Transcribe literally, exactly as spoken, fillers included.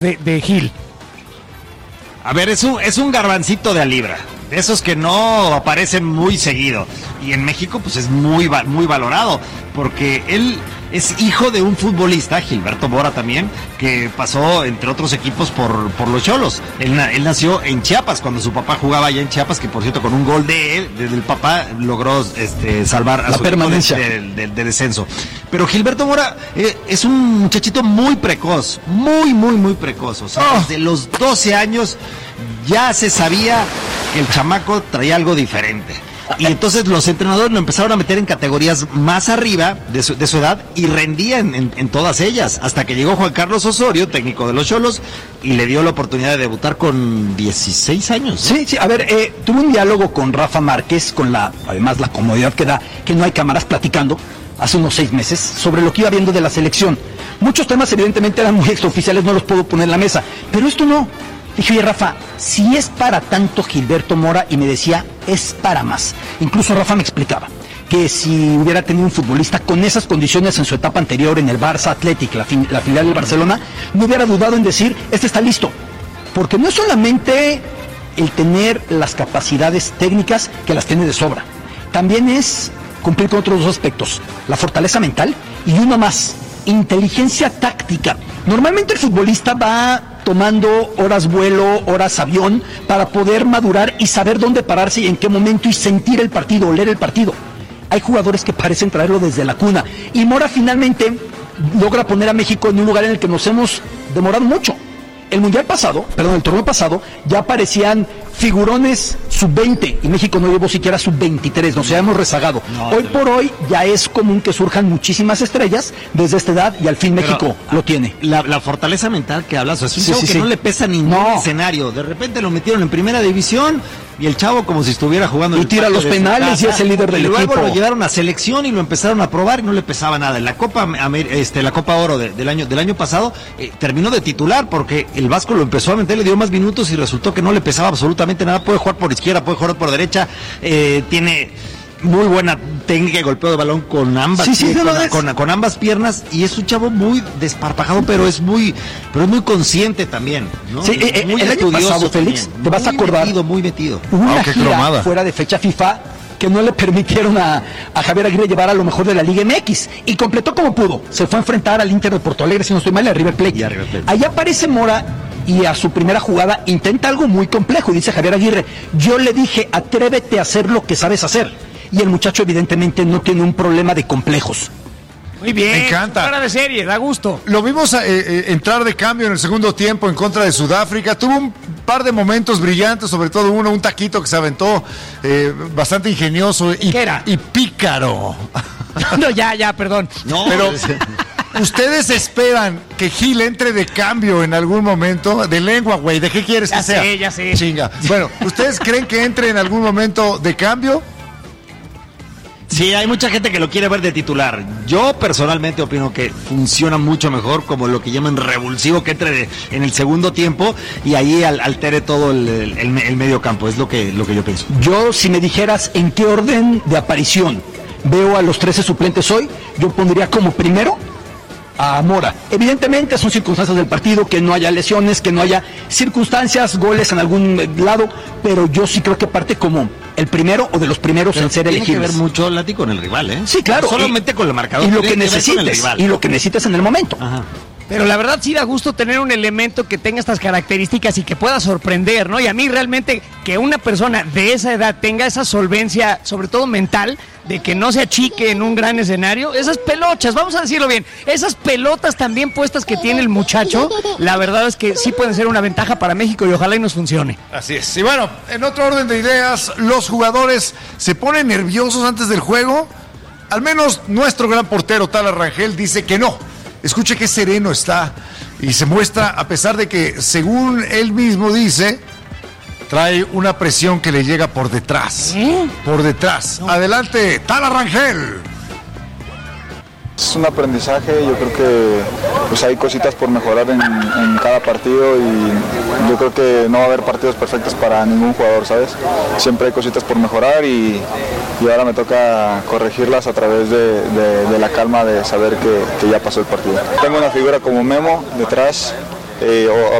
de, de Gil. A ver, es un, es un garbancito de a libra, de esos que no aparecen muy seguido. Y en México, pues es muy, muy valorado, porque él es hijo de un futbolista, Gilberto Mora también, que pasó, entre otros equipos, por, por los Xolos. Él, él nació en Chiapas, cuando su papá jugaba allá en Chiapas, que por cierto, con un gol de él, del papá, logró este, salvar a la su permanencia equipo de, de, de, de descenso. Pero Gilberto Mora eh, es un muchachito muy precoz, muy, muy, muy precoz. O sea, oh. desde los doce años ya se sabía que el chamaco traía algo diferente. Y entonces los entrenadores lo empezaron a meter en categorías más arriba de su, de su edad y rendía en, en, en todas ellas, hasta que llegó Juan Carlos Osorio, técnico de los Xolos, y le dio la oportunidad de debutar con dieciséis años, ¿no? Sí, sí, a ver, eh, tuve un diálogo con Rafa Márquez, con la, además la comodidad que da, que no hay cámaras, platicando hace unos seis meses, sobre lo que iba viendo de la selección. Muchos temas evidentemente eran muy extraoficiales, no los puedo poner en la mesa, pero esto no. Dije, oye, Rafa, si es para tanto Gilberto Mora, y me decía, es para más. Incluso Rafa me explicaba que si hubiera tenido un futbolista con esas condiciones en su etapa anterior en el Barça Athletic, la, fin, la filial del Barcelona, no hubiera dudado en decir, este está listo. Porque no es solamente el tener las capacidades técnicas, que las tiene de sobra, también es cumplir con otros dos aspectos, la fortaleza mental y uno más, inteligencia táctica. Normalmente el futbolista va tomando horas vuelo, horas avión, para poder madurar y saber dónde pararse y en qué momento, y sentir el partido, oler el partido. Hay jugadores que parecen traerlo desde la cuna, y Mora finalmente logra poner a México en un lugar en el que nos hemos demorado mucho. El mundial pasado, perdón, el torneo pasado, ya aparecían figurones sub veinte, y México no llevó siquiera sub veintitrés, nos habíamos rezagado. No, hoy por hoy ya es común que surjan muchísimas estrellas desde esta edad, y al fin pero México lo tiene. La, la fortaleza mental que hablas, o sea, es un sí, chavo sí, que sí. no le pesa ningún no. escenario. De repente lo metieron en primera división, y el chavo como si estuviera jugando. Y tira los penales y es el líder del y luego equipo. Luego lo llevaron a selección y lo empezaron a probar y no le pesaba nada. En la Copa este, la Copa Oro de, del año del año pasado eh, terminó de titular, porque el Vasco lo empezó a meter, le dio más minutos y resultó que no le pesaba absolutamente nada. Puede jugar por izquierda, puede jugar por derecha, eh, tiene muy buena técnica de golpeo de balón con ambas sí, sí, con, no con, con ambas piernas, y es un chavo muy desparpajado, pero es muy pero es muy consciente también, ¿no? Sí, eh, muy el año pasado, Félix, te vas a acordar, metido, muy metido. Hubo una oh, gira cromada. Fuera de fecha FIFA que no le permitieron a, a Javier Aguirre llevar a lo mejor de la Liga M X, y completó como pudo. Se fue a enfrentar al Inter de Porto Alegre, si no estoy mal, a River Plate. River Plate. Allá aparece Mora, y a su primera jugada intenta algo muy complejo, y dice Javier Aguirre, yo le dije, atrévete a hacer lo que sabes hacer. Y el muchacho evidentemente no tiene un problema de complejos. Muy bien, me encanta. Fuera de serie, da gusto. Lo vimos eh, eh, entrar de cambio en el segundo tiempo en contra de Sudáfrica. Tuvo un par de momentos brillantes, sobre todo uno, un taquito que se aventó eh, bastante ingenioso y, ¿Qué era? y pícaro. No, ya, ya, perdón. No, pero ¿ustedes esperan que Gil entre de cambio en algún momento? De lengua, güey, ¿de qué quieres ya que sé, sea? Ya sé, Chinga. Bueno, ¿ustedes creen que entre en algún momento de cambio? Sí, hay mucha gente que lo quiere ver de titular. Yo personalmente opino que funciona mucho mejor como lo que llaman revulsivo, que entre de, en el segundo tiempo y ahí al, altere todo el, el, el, el medio campo. Es lo que, lo que yo pienso. Yo, si me dijeras en qué orden de aparición veo a los trece suplentes hoy, yo pondría como primero a Mora. Evidentemente son circunstancias del partido, que no haya lesiones, que no haya circunstancias, goles en algún lado, pero yo sí creo que parte como el primero o de los primeros pero en ser elegibles. Tiene que ver mucho, Lati, con el rival, ¿eh? Sí, claro. No solamente y, con el marcador. Y lo que necesites, y lo que necesites en el momento. Ajá. Pero la verdad sí da gusto tener un elemento que tenga estas características y que pueda sorprender, ¿no? Y a mí realmente que una persona de esa edad tenga esa solvencia, sobre todo mental, de que no se achique en un gran escenario, esas pelochas, vamos a decirlo bien, esas pelotas también puestas que tiene el muchacho, la verdad es que sí pueden ser una ventaja para México y ojalá y nos funcione. Así es. Y bueno, en otro orden de ideas, los jugadores se ponen nerviosos antes del juego. Al menos nuestro gran portero, Tala Rangel, dice que no. Escuche qué sereno está y se muestra, a pesar de que, según él mismo dice, trae una presión que le llega por detrás. ¿Eh? Por detrás. No. Adelante, Tala Rangel. Es un aprendizaje, yo creo que pues hay cositas por mejorar en, en cada partido y yo creo que no va a haber partidos perfectos para ningún jugador, ¿sabes? Siempre hay cositas por mejorar y, y ahora me toca corregirlas a través de, de, de la calma de saber que, que ya pasó el partido. Tengo una figura como Memo detrás eh,